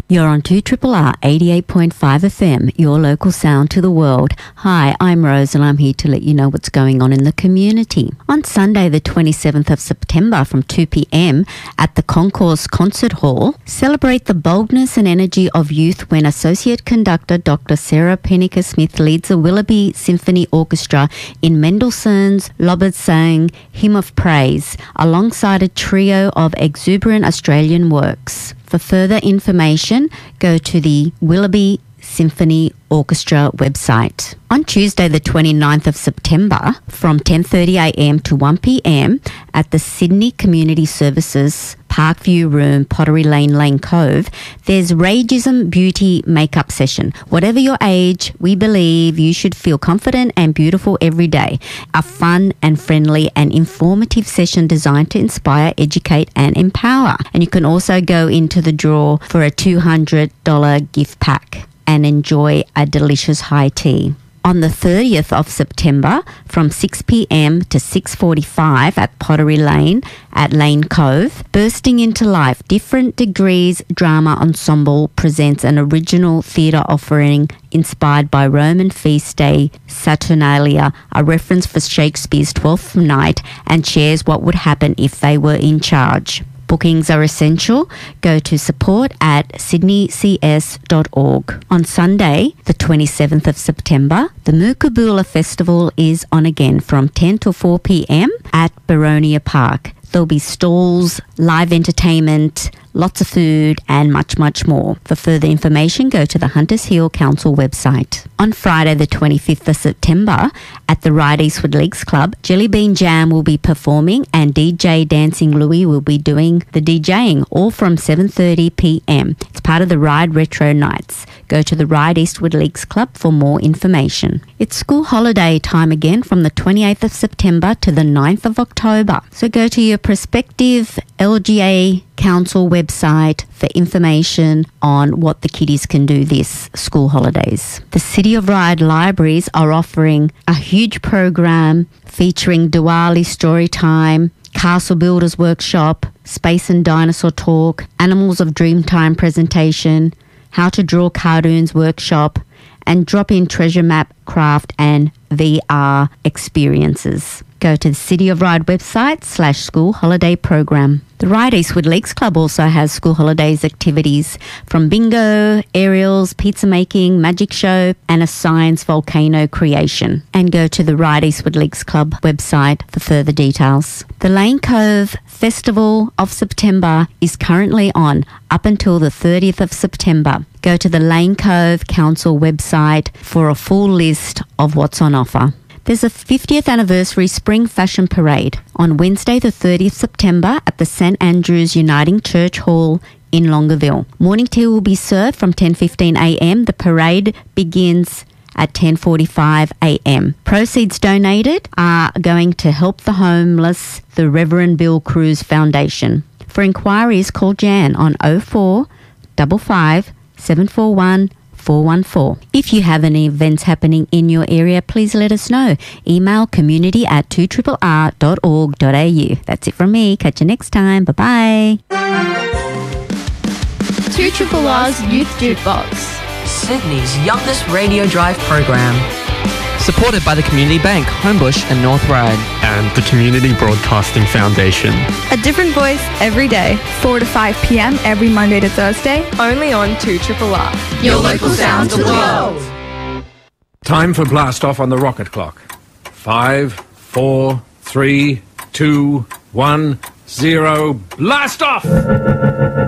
You're on 2RRR 88.5 FM, your local sound to the world. Hi, I'm Rose and I'm here to let you know what's going on in the community. On Sunday, the 27th of September from 2 p.m. at the Concourse Concert Hall, celebrate the boldness and energy of youth when Associate Conductor Dr. Sarah Penniker-Smith leads the Willoughby Symphony Orchestra in Mendelssohn's Lobsang Hymn of Praise, alongside a trio of exuberant Australian works. For further information, go to the Willoughby Symphony Orchestra website. On Tuesday, the 29th of September, from 10:30am to 1pm at the Sydney Community Services Parkview Room, Pottery Lane, Lane Cove, there's Rageism Beauty Makeup Session. Whatever your age, we believe you should feel confident and beautiful every day. A fun and friendly and informative session designed to inspire, educate and empower. And you can also go into the draw for a $200 gift pack and enjoy a delicious high tea. On the 30th of September from 6pm to 6:45 at Pottery Lane at Lane Cove, Bursting into Life, Different Degrees Drama Ensemble presents an original theatre offering inspired by Roman feast day Saturnalia, a reference for Shakespeare's Twelfth Night, and shares what would happen if they were in charge. Bookings are essential. Go to support@sydneycs.org. On Sunday, the 27th of September, the Mookaboola Festival is on again from 10 to 4 p.m. at Baronia Park. There'll be stalls, live entertainment, lots of food and much, much more. For further information, go to the Hunters Hill Council website. On Friday, the 25th of September, at the Ryde Eastwood Leagues Club, Jelly Bean Jam will be performing and DJ Dancing Louie will be doing the DJing, all from 7:30pm. It's part of the Ryde Retro Nights. Go to the Ryde Eastwood Leagues Club for more information. It's school holiday time again from the 28th of September to the 9th of October. So go to your prospective LGA Council website for information on what the kiddies can do this school holidays. The City of Ryde Libraries are offering a huge program featuring Diwali story time, Castle Builders Workshop, Space and Dinosaur Talk, Animals of Dreamtime presentation, How to Draw Cartoons Workshop, and drop-in treasure map craft and VR experiences. Go to the City of Ryde website /school holiday program. The Ryde Eastwood Leagues Club also has school holidays activities from bingo, aerials, pizza making, magic show and a science volcano creation. And go to the Ryde Eastwood Leagues Club website for further details. The Lane Cove Festival of September is currently on up until the 30th of September. Go to the Lane Cove Council website for a full list of what's on offer. There's a 50th anniversary Spring Fashion Parade on Wednesday the 30th September at the St Andrew's Uniting Church Hall in Longueville. Morning tea will be served from 10:15am. The parade begins at 10:45am. Proceeds donated are going to help the homeless, the Reverend Bill Cruz Foundation. For inquiries, call Jan on 0455 741 414. If you have any events happening in your area, please let us know. Email community@2rrr.org.au. That's it from me. Catch you next time. Bye-bye. 2RRR's Youth Jukebox, Sydney's youngest radio drive program. Supported by the Community Bank, Homebush and North Ryde. And the Community Broadcasting Foundation. a different voice every day, 4 to 5 p.m. every Monday to Thursday, only on 2RRR. Your local sound to the world. Time for blast off on the rocket clock. 5, 4, 3, 2, 1, 0. Blast off!